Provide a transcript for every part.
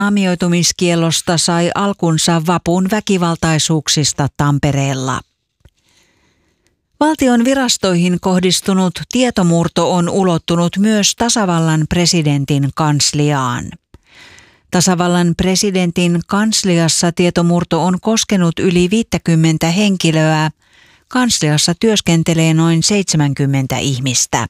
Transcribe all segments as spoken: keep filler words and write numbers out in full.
naamioitumiskiellosta sai alkunsa vapun väkivaltaisuuksista Tampereella. Valtion virastoihin kohdistunut tietomurto on ulottunut myös tasavallan presidentin kansliaan. Tasavallan presidentin kansliassa tietomurto on koskenut yli viisikymmentä henkilöä. Kansliassa työskentelee noin seitsemänkymmentä ihmistä.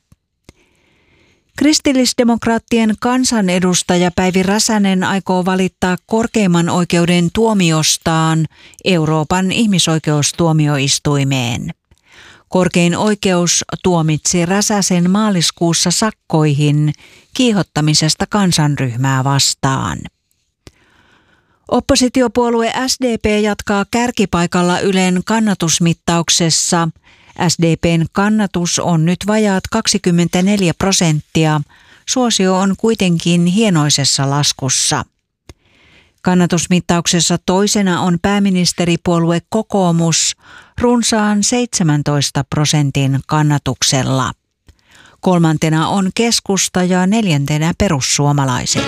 Kristillisdemokraattien kansanedustaja Päivi Räsänen aikoo valittaa korkeimman oikeuden tuomiostaan Euroopan ihmisoikeustuomioistuimeen. Korkein oikeus tuomitsi Räsäsen maaliskuussa sakkoihin kiihottamisesta kansanryhmää vastaan. Oppositiopuolue S D P jatkaa kärkipaikalla Ylen kannatusmittauksessa. S D P:n kannatus on nyt vajaat kaksikymmentäneljä prosenttia. Suosio on kuitenkin hienoisessa laskussa. Kannatusmittauksessa toisena on pääministeripuolue Kokoomus runsaan seitsemäntoista prosentin kannatuksella. Kolmantena on keskusta ja neljäntenä perussuomalaiset.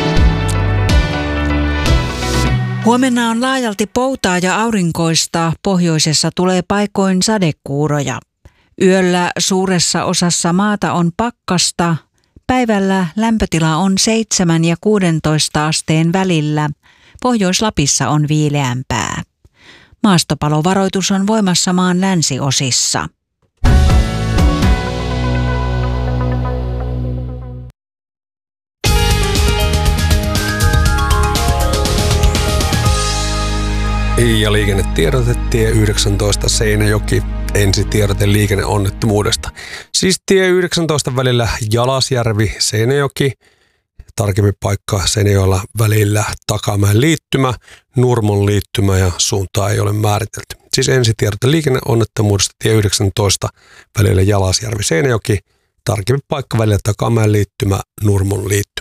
Huomenna on laajalti poutaa ja aurinkoista. Pohjoisessa tulee paikoin sadekuuroja. Yöllä suuressa osassa maata on pakkasta. Päivällä lämpötila on seitsemän ja kuudentoista asteen välillä. Pohjois-Lapissa on viileämpää. Maastopalovaroitus on voimassa maan länsiosissa. Ja liikennetiedote tie yhdeksäntoista Seinäjoki. Ensitiedote liikenneonnettomuudesta. Siis tie yhdeksäntoista välillä Jalasjärvi Seinäjoki. Tarkemmin paikka Seinäjoella välillä Takamäen liittymä, Nurmon liittymä ja suuntaa ei ole määritelty. Siis ensitiedote liikenneonnettomuudesta tie yhdeksäntoista välillä Jalasjärvi Seinäjoki. Tarkemmin paikka välillä Takamäen liittymä, Nurmon liittymä.